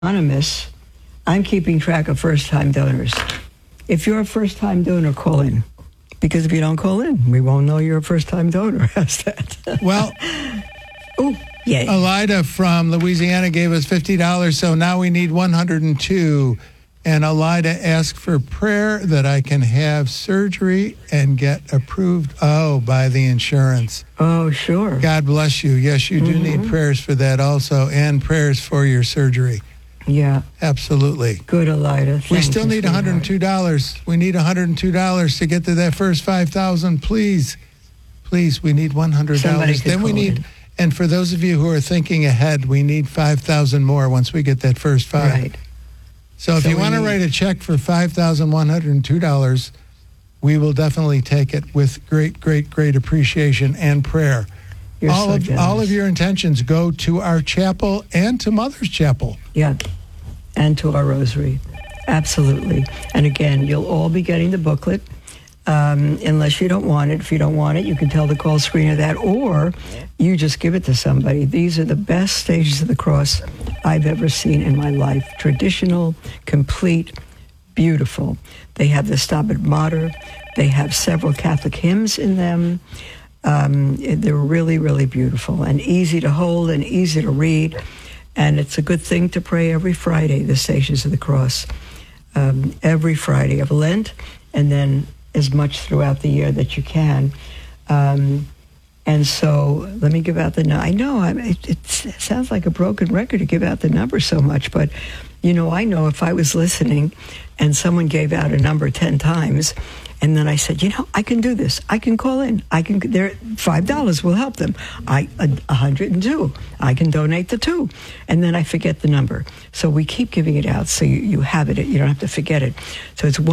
Anonymous, I'm keeping track of first-time donors. If you're a first-time donor, call in. Because if you don't call in, we won't know you're a first-time donor. How's that? Well, oh, yay. Elida from Louisiana gave us $50, so now we need 102. And Elida asked for prayer that I can have surgery and get approved, by the insurance. Oh, sure. God bless you. Yes, you do need prayers for that also, and prayers for your surgery. Yeah. Absolutely. Good, Elida. We still need $102. We need $102 to get to that first 5,000. Please, we need $100. Then we need, and for those of you who are thinking ahead, we need 5,000 more once we get that first 5. Right. So if you want to write a check for $5,102, we will definitely take it with great appreciation and prayer. All of your intentions go to our chapel and to Mother's Chapel. Yeah, and to our rosary. Absolutely. And again, you'll all be getting the booklet, unless you don't want it. If you don't want it, you can tell the call screener that, or you just give it to somebody. These are the best Stations of the Cross I've ever seen in my life. Traditional, complete, beautiful. They have the Stabat Mater. They have several Catholic hymns in them. They're really beautiful and easy to hold and easy to read. And it's a good thing to pray every Friday, the Stations of the Cross. Every Friday of Lent, and then as much throughout the year that you can. And so let me give out the number. I know it sounds like a broken record to give out the number so much, but, I know if I was listening and someone gave out a number 10 times, and then I said, I can do this. I can call in. There, $5 will help them. 102. I can donate the 2. And then I forget the number. So we keep giving it out so you have it. You don't have to forget it. So it's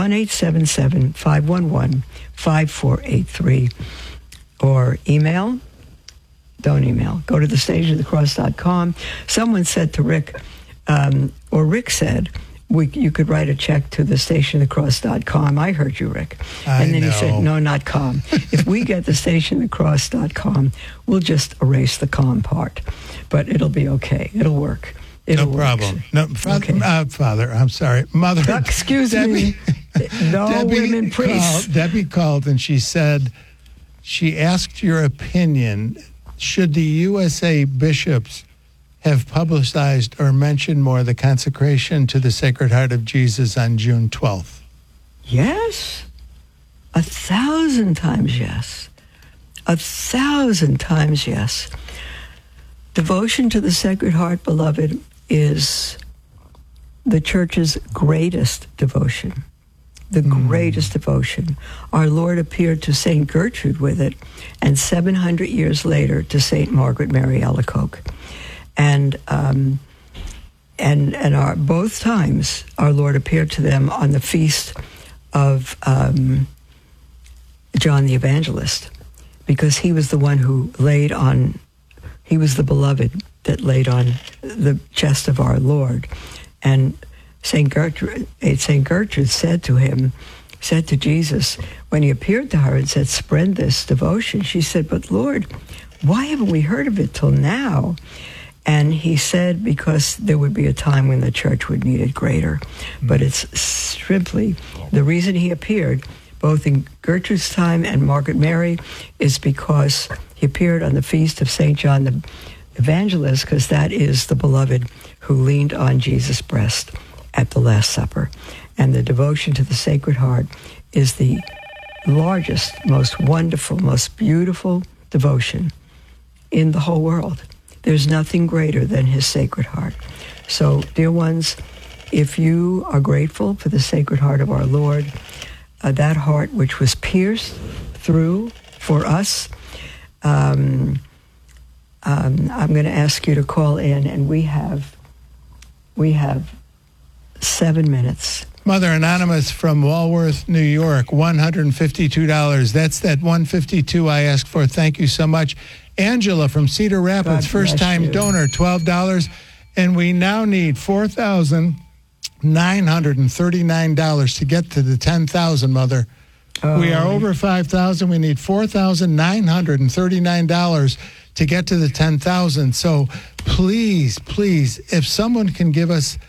1-877-511-5483. Or email. Don't email. Go to thestationofthecross.com. Someone said to Rick, or Rick said, you could write a check to thestationofthecross.com. I heard you, Rick. And then he said, no, not com. If we get thestationofthecross.com, we'll just erase the com part. But it'll be okay. It'll work. No problem. No, Father, I'm sorry. Mother. Excuse me. No Debbie women priests. Debbie called and she said, she asked your opinion, should the USA bishops have publicized or mentioned more the consecration to the Sacred Heart of Jesus on June 12th? Yes. 1,000 times yes. 1,000 times yes. Devotion to the Sacred Heart, beloved, is the Church's greatest devotion. The greatest devotion. Our Lord appeared to St. Gertrude with it, and 700 years later to St. Margaret Mary Alacoque. And both times our Lord appeared to them on the feast of John the Evangelist, because he was the one who he was the beloved that laid on the chest of our Lord. And St. Gertrude said to Jesus, when he appeared to her and said, spread this devotion, she said, but Lord, why haven't we heard of it till now? And he said, because there would be a time when the Church would need it greater. But it's simply the reason he appeared, both in Gertrude's time and Margaret Mary, is because he appeared on the feast of St. John the Evangelist, because that is the beloved who leaned on Jesus' breast at the Last Supper. And the devotion to the Sacred Heart is the largest, most wonderful, most beautiful devotion in the whole world. There's nothing greater than his Sacred Heart. So, dear ones, if you are grateful for the Sacred Heart of our Lord, that heart which was pierced through for us, I'm going to ask you to call in, and we have 7 minutes. Mother Anonymous from Walworth, New York, $152. That's that $152 I asked for. Thank you so much. Angela from Cedar Rapids, first-time donor, $12. And we now need $4,939 to get to the 10,000, Mother. We are over 5,000. We need $4,939 to get to the 10,000. So please, if someone can give us